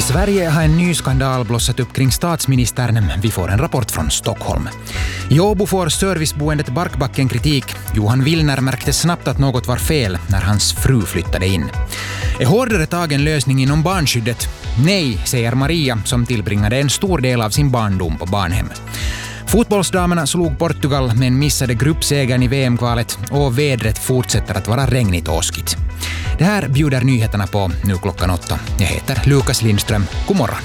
Sverige har en ny skandal blossat upp kring statsministern. Vi får en rapport från Stockholm. I Åbo får serviceboendet Barkbacken kritik. Johan Willner märkte snabbt att något var fel när hans fru flyttade in. Är hårdare tag en lösning inom barnskyddet? Nej, säger Maria som tillbringade en stor del av sin barndom på barnhem. Fotbollsdamerna slog Portugal men missade gruppsegern i VM-kvalet och vädret fortsätter att vara regnigt och åskigt. Det här bjuder nyheterna på nu klockan 8. Jag heter Lukas Lindström. God morgon.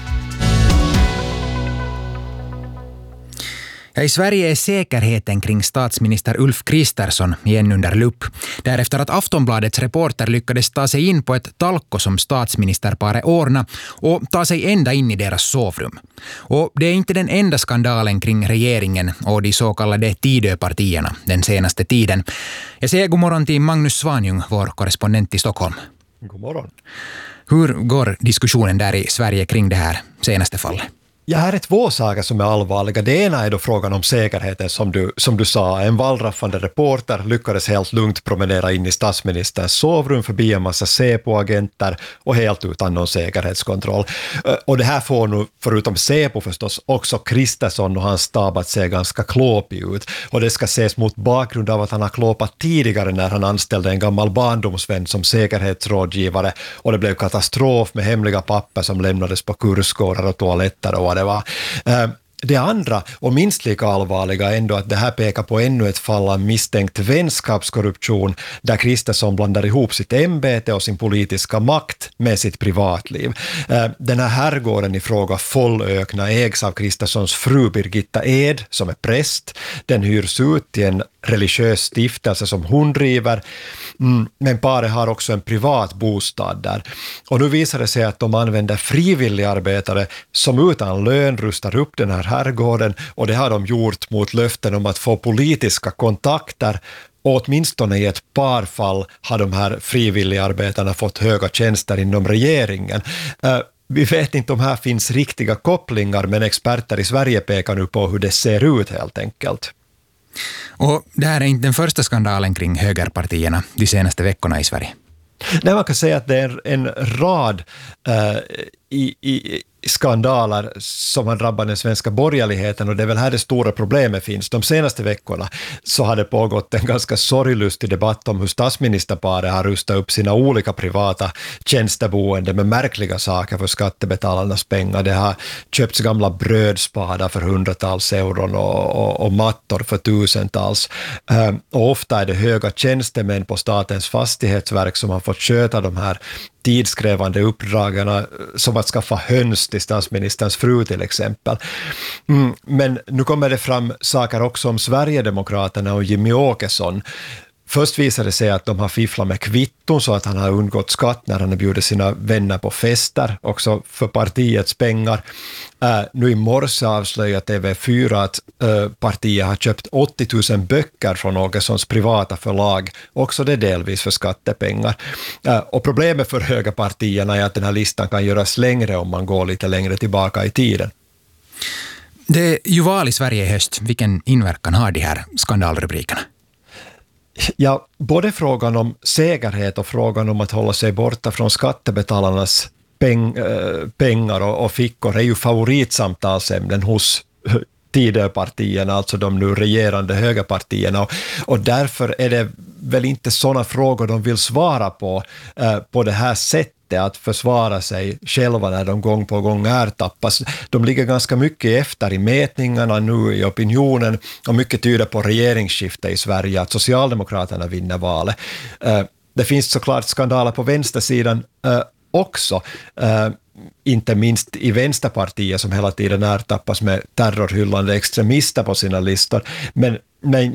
Ja, i Sverige är säkerheten kring statsminister Ulf Kristersson igen under lupp. Därefter att Aftonbladets reporter lyckades ta sig in på ett talko som statsministerparet ordna och ta sig ända in i deras sovrum. Och det är inte den enda skandalen kring regeringen och de så kallade Tidöpartierna den senaste tiden. Jag säger god morgon till Magnus Svanjung, vår korrespondent i Stockholm. God morgon. Hur går diskussionen där i Sverige kring det här senaste fallet? Ja, här är två saker som är allvarliga. Det ena är då frågan om säkerheten som du sa. En vallraffande reporter lyckades helt lugnt promenera in i statsministerns sovrum förbi en massa Säpo-agenter och helt utan någon säkerhetskontroll. Och det här får nu, förutom Säpo förstås, också Kristersson och hans stab att se ganska klåpig ut. Och det ska ses mot bakgrund av att han har klåpat tidigare när han anställde en gammal barndomsvän som säkerhetsrådgivare och det blev katastrof med hemliga papper som lämnades på kursgårdar och toaletter och det var. Det andra och minst lika allvarliga är ändå att det här pekar på ännu ett fall av misstänkt vänskapskorruption där Kristersson blandar ihop sitt ämbete och sin politiska makt med sitt privatliv. Den här herrgården i fråga Follökna ägs av Kristerssons fru Birgitta Ed som är präst. Den hyrs ut till en religiös stiftelse som hon driver. Men paret har också en privat bostad där. Och nu visar det sig att de använder frivilligarbetare som utan lön rustar upp den här herrgården och det har de gjort mot löften om att få politiska kontakter och åtminstone i ett par fall har de här frivilligarbetarna fått höga tjänster inom regeringen. Vi vet inte om här finns riktiga kopplingar men experter i Sverige pekar nu på hur det ser ut helt enkelt. Och det här är inte den första skandalen kring högerpartierna de senaste veckorna i Sverige. Nej, man kan säga att det är en rad skandaler som har drabbat den svenska borgerligheten och det är väl här det stora problemet finns. De senaste veckorna så har det pågått en ganska sorglustig debatt om hur statsministerparet har rustat upp sina olika privata tjänsteboende med märkliga saker för skattebetalarnas pengar. Det har köpts gamla brödspadar för hundratals euron och mattor för tusentals. Och ofta är det höga tjänstemän på Statens fastighetsverk som har fått sköta de här tidskrävande uppdragen som att skaffa höns till statsministerns fru till exempel. Men nu kommer det fram saker också om Sverigedemokraterna och Jimmy Åkesson. Först visade det sig att de har fifflat med kvitton så att han har undgått skatt när han har bjudit sina vänner på fester, också för partiets pengar. Nu i morse avslöjar TV4 att partiet har köpt 80 000 böcker från Åkessons privata förlag, också det delvis för skattepengar. Och problemet för högerpartierna är att den här listan kan göras längre om man går lite längre tillbaka i tiden. Det är ju val i Sverige i höst. Vilken inverkan har de här skandalrubrikerna? Ja, både frågan om säkerhet och frågan om att hålla sig borta från skattebetalarnas pengar och fickor är ju favoritsamtalsämnen hos Tidöpartierna, alltså de nu regerande högerpartierna. Och därför är det väl inte sådana frågor de vill svara på det här sättet att försvara sig själva när de gång på gång ertappas. De ligger ganska mycket efter i mätningarna nu i opinionen och mycket tyder på regeringsskifte i Sverige, att Socialdemokraterna vinner valet. Det finns såklart skandaler på vänstersidan också, inte minst i Vänsterpartiet som hela tiden ertappas med terrorhyllande extremister på sina listor. Men